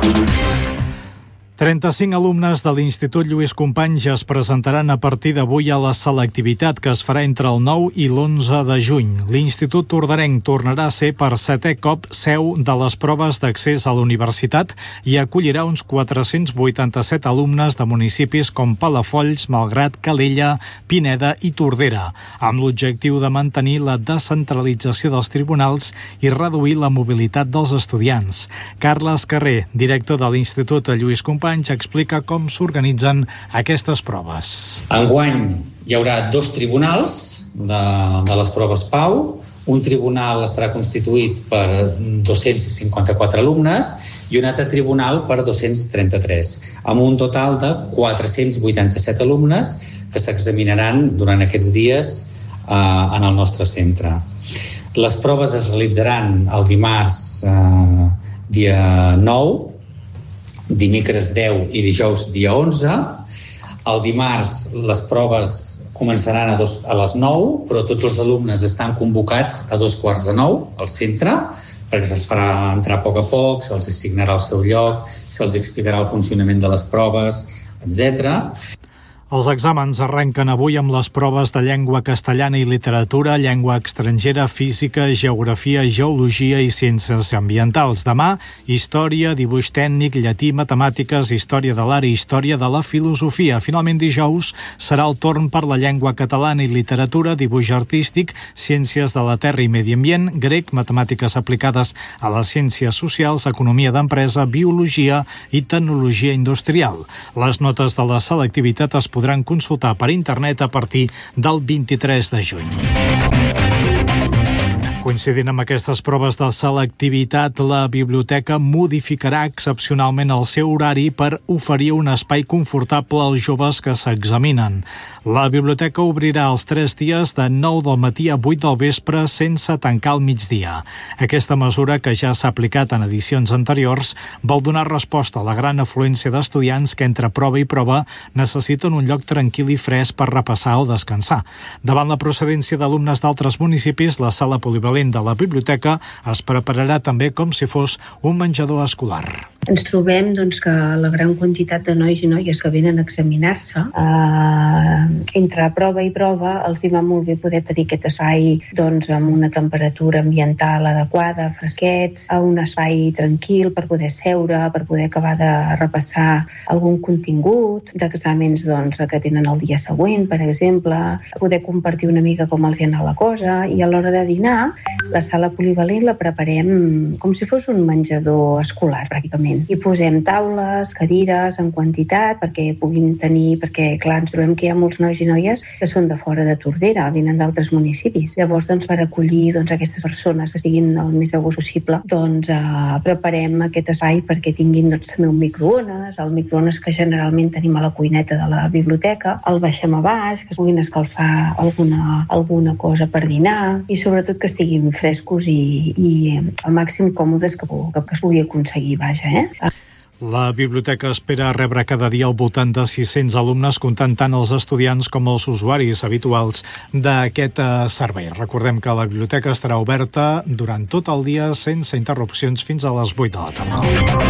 35 alumnes de l'Institut Lluís Companys es presentaran a partir d'avui a la selectivitat que es farà entre el 9 i l'11 de juny. L'Institut Tordarenc tornarà a ser per 7è cop seu de les proves d'accés a la universitat i acollirà uns 487 alumnes de municipis com Palafolls, Malgrat, Calella, Pineda i Tordera, amb l'objectiu de mantenir la descentralització dels tribunals i reduir la mobilitat dels estudiants. Carles Carrer, director de l'Institut Lluís Companys, explica com s'organitzen aquestes proves. Enguany hi haurà 2 tribunals de les proves PAU. Un tribunal estarà constituït per 254 alumnes i un altre tribunal per 233, amb un total de 487 alumnes que s'examinaran durant aquests dies en el nostre centre. Les proves es realitzaran el dimarts dia 9, dimecres 10 i dijous dia 11. El dimarts les proves començaran a les 9, però tots els alumnes estan convocats a 8:45 al centre, perquè se'ls farà entrar a poc, se'ls assignarà el seu lloc, se'ls explicarà el funcionament de les proves, etc. Els exàmens arrenquen avui amb les proves de llengua castellana i literatura, llengua estrangera, física, geografia, geologia i ciències ambientals. Demà, història, dibuix tècnic, llatí, matemàtiques, història de l'art i història de la filosofia. Finalment, dijous serà el torn per la llengua catalana i literatura, dibuix artístic, ciències de la terra i medi ambient, grec, matemàtiques aplicades a les ciències socials, economia d'empresa, biologia i tecnologia industrial. Les notes de la selectivitat es podran consultar per internet a partir del 23 de juny. Coincidint amb aquestes proves de selectivitat, la biblioteca modificarà excepcionalment el seu horari per oferir un espai confortable als joves que s'examinen. La biblioteca obrirà els 3 dies de 9 del matí a 8 del vespre sense tancar al migdia. Aquesta mesura, que ja s'ha aplicat en edicions anteriors, vol donar resposta a la gran afluència d'estudiants que entre prova i prova necessiten un lloc tranquil i fresc per repassar o descansar. Davant la procedència d'alumnes d'altres municipis, la sala polivalent de la biblioteca es prepararà també com si fos un menjador escolar. Ens trobem que la gran quantitat de nois i noies que venen a examinar-se, entre prova i prova els hi va molt bé poder tenir aquest espai amb una temperatura ambiental adequada, fresquets, a un espai tranquil per poder seure, per poder acabar de repassar algun contingut d'exàmens que tenen el dia següent, per exemple, poder compartir una mica com els hi ha anat la cosa, i a l'hora de dinar la sala polivalent la preparem com si fos un menjador escolar, pràcticament. Hi posem taules, cadires en quantitat perquè puguin tenir, perquè clar, ens trobem que hi ha molts nois i noies que són de fora de Tordera, venen d'altres municipis. Llavors, per acollir aquestes persones que siguin el més a gust possible, preparem aquest espai perquè tinguin també un microones, el microones que generalment tenim a la cuineta de la biblioteca, el baixem a baix, que es puguin escalfar alguna cosa per dinar i sobretot que estiguin frescos i al màxim còmodes que es pugui aconseguir, La biblioteca espera rebre cada dia al voltant de 600 alumnes, comptant tant els estudiants com els usuaris habituals d'aquest servei. Recordem que la biblioteca estarà oberta durant tot el dia sense interrupcions fins a les 8 de la tarda.